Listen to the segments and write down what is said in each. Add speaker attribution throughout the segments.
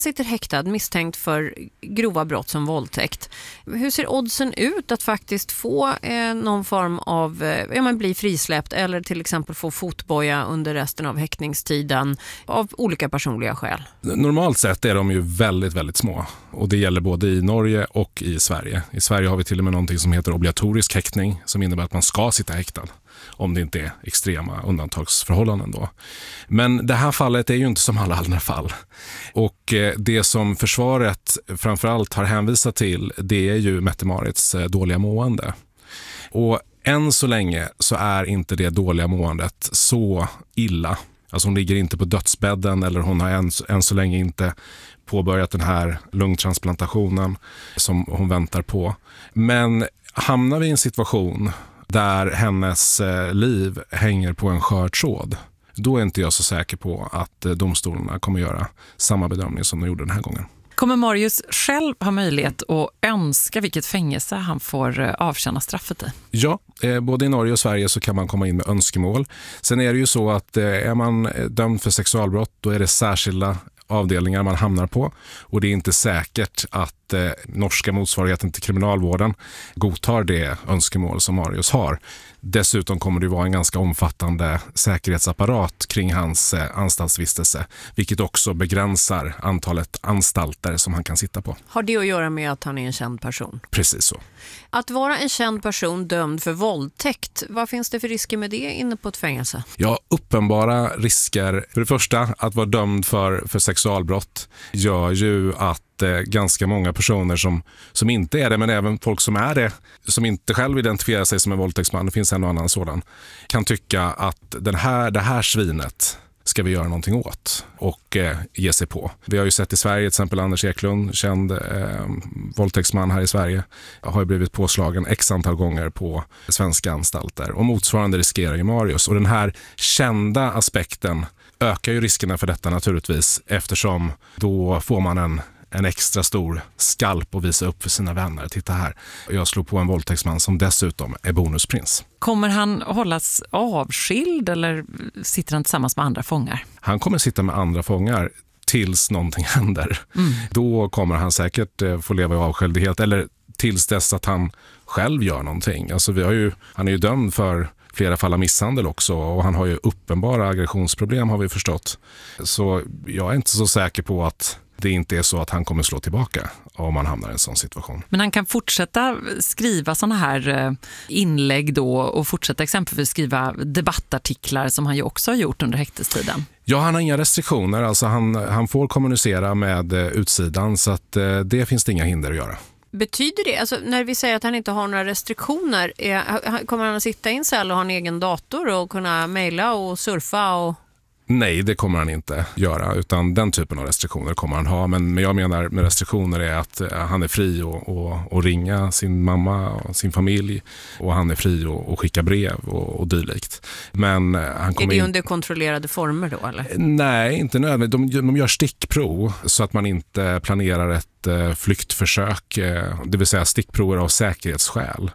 Speaker 1: sitter häktad misstänkt för grova brott som våldtäkt. Hur ser oddsen ut att faktiskt få någon form av bli frisläppt eller till exempel få fotboja under resten av häktningstiden av olika personliga skäl?
Speaker 2: Normalt sett är de ju väldigt, väldigt små. Och det gäller både i Norge och i Sverige. I Sverige har vi till och med någonting som heter obligatorisk häktning, som innebär att man ska sitta häktad om det inte är extrema undantagsförhållanden då. Men det här fallet är ju inte som alla andra fall. Och det som försvaret framförallt har hänvisat till, det är ju Mette-Marits dåliga mående. Och än så länge så är inte det dåliga måendet så illa. Alltså hon ligger inte på dödsbädden eller hon har än så länge inte påbörjat den här lungtransplantationen som hon väntar på. Men hamnar vi i en situation där hennes liv hänger på en skör tråd, då är inte jag så säker på att domstolarna kommer göra samma bedömning som de gjorde den här gången.
Speaker 3: Kommer Marius själv ha möjlighet att önska vilket fängelse han får avtjäna straffet i?
Speaker 2: Ja, både i Norge och Sverige så kan man komma in med önskemål. Sen är det ju så att är man dömd för sexualbrott, då är det särskilda avdelningar man hamnar på. Och det är inte säkert att norska motsvarigheten till kriminalvården godtar det önskemål som Marius har. Dessutom kommer det vara en ganska omfattande säkerhetsapparat kring hans anstaltsvistelse, vilket också begränsar antalet anstalter som han kan sitta på.
Speaker 1: Har det att göra med att han är en känd person?
Speaker 2: Precis så.
Speaker 1: Att vara en känd person dömd för våldtäkt, vad finns det för risker med det inne på ett fängelse?
Speaker 2: Ja, uppenbara risker. För det första, att vara dömd för sexualbrott gör ju att ganska många personer som inte är det, men även folk som är det, som inte själv identifierar sig som en våldtäktsman, det finns en och annan sådan, kan tycka att det här svinet ska vi göra någonting åt och ge sig på. Vi har ju sett i Sverige till exempel Anders Eklund, känd våldtäktsman här i Sverige, har ju blivit påslagen x antal gånger på svenska anstalter. Och motsvarande riskerar ju Marius. Och den här kända aspekten ökar ju riskerna för detta naturligtvis, eftersom då får man en extra stor skalp och visa upp för sina vänner. Titta här, jag slog på en våldtäktsman som dessutom är bonusprins.
Speaker 3: Kommer han hållas avskild eller sitter han tillsammans med andra fångar?
Speaker 2: Han kommer sitta med andra fångar tills någonting händer. Då kommer han säkert få leva i avskildhet eller tills dess att han själv gör någonting. Alltså han är ju dömd för flera fall av misshandel också och han har ju uppenbara aggressionsproblem har vi förstått. Så jag är inte så säker på att det inte är så att han kommer slå tillbaka om man hamnar i en sån situation.
Speaker 3: Men han kan fortsätta skriva såna här inlägg då och fortsätta exempelvis skriva debattartiklar som han ju också har gjort under häktestiden.
Speaker 2: Ja, han har inga restriktioner. Alltså han får kommunicera med utsidan så att det finns det inga hinder att göra.
Speaker 1: Betyder det, alltså när vi säger att han inte har några restriktioner, kommer han att sitta i en cell och ha en egen dator och kunna mejla och surfa och...
Speaker 2: Nej, det kommer han inte göra, utan den typen av restriktioner kommer han ha. Men jag menar med restriktioner är att han är fri att ringa sin mamma och sin familj och han är fri att skicka brev och dylikt. Men han kommer
Speaker 1: är det under kontrollerade former då, eller?
Speaker 2: Nej, inte nödvändigt. De gör stickprov så att man inte planerar ett flyktförsök, det vill säga stickprover av säkerhetsskäl.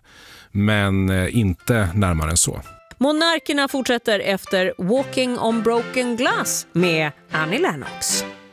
Speaker 2: Men inte närmare än så.
Speaker 1: Monarkerna fortsätter efter Walking on Broken Glass med Annie Lennox.